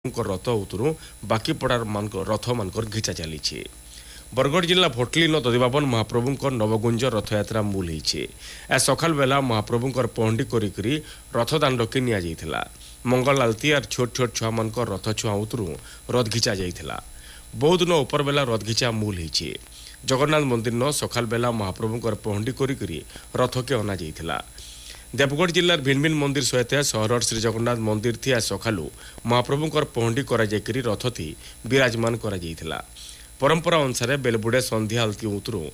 रथ उतरू बाकी पड़ार रथ मानकर घिचा चली बरगढ़ जिला भोटली दधिबाबन महाप्रभु नवगुंज रथयात्रा मूल होती सकाल बेला महाप्रभु पहंडी करी रथ दाण्ड के निया मंगल आलती और छोट छोट छुआ मान रथ छुआ उतरू रथ घिचा जाइथिला। बहु दिन उपर बेला रथ घिचा मूल होती जगन्नाथ मंदिर न सकाल बेला महाप्रभु पहंडी करी रथ के अना जाइथिला। देवगढ़ जिलार भिन्न भिन्न मंदिर सहित सहर श्री जगन्नाथ मंदिर थी सकालू महाप्रभुंकर पहंडी रथ थी विराजमान करा परंपरा अनुसार बेलबुड़े संध्या आलती उतरू